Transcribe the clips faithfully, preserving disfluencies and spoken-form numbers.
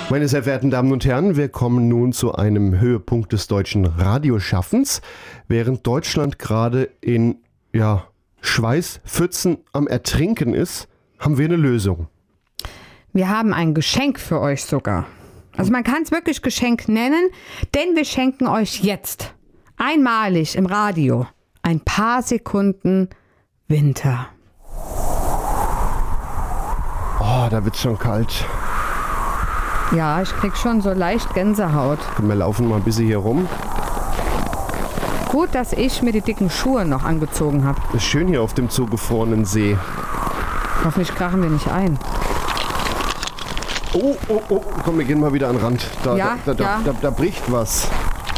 Meine sehr verehrten Damen und Herren, wir kommen nun zu einem Höhepunkt des deutschen Radioschaffens. Während Deutschland gerade in ja, Schweißpfützen am Ertrinken ist, haben wir eine Lösung. Wir haben ein Geschenk für euch sogar. Also man kann es wirklich Geschenk nennen, denn wir schenken euch jetzt einmalig im Radio ein paar Sekunden Winter. Oh, da wird's schon kalt. Ja, ich krieg schon so leicht Gänsehaut. Wir laufen mal ein bisschen hier rum. Gut, dass ich mir die dicken Schuhe noch angezogen habe. Ist schön hier auf dem zugefrorenen See. Hoffentlich krachen wir nicht ein. Oh, oh, oh, komm, wir gehen mal wieder an den Rand. Da, Ja, da, da, ja. da, da, da bricht was.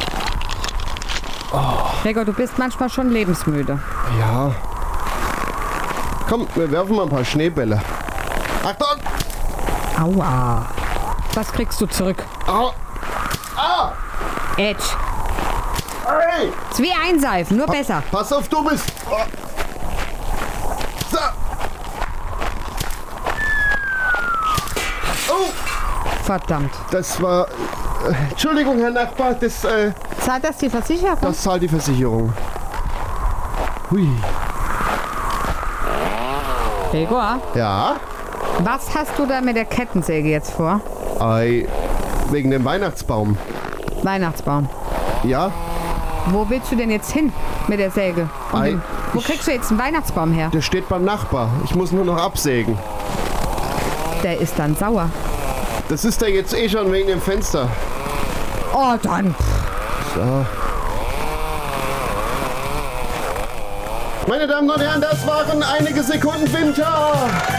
Gregor, du bist manchmal schon lebensmüde. Ja. Komm, wir werfen mal ein paar Schneebälle. Achtung! Aua. Was kriegst du zurück? Au! Ah! Edge. Hey! Ist wie einseifen, nur besser. Pass auf, du bist! Oh. So! Oh! Verdammt. Das war... Äh, Entschuldigung, Herr Nachbar, das, äh, Zahlt das die Versicherung? das zahlt die Versicherung. Hui. Gregor, Ja? was hast du da mit der Kettensäge jetzt vor? Ei, wegen dem Weihnachtsbaum. Weihnachtsbaum. Ja? Wo willst du denn jetzt hin mit der Säge? Um Ei, den, wo ich- kriegst du jetzt einen Weihnachtsbaum her? Der steht beim Nachbar. Ich muss nur noch absägen. Der ist dann sauer. Das ist der jetzt eh schon wegen dem Fenster. Oh, dann. So. Meine Damen und Herren, das waren einige Sekunden Winter.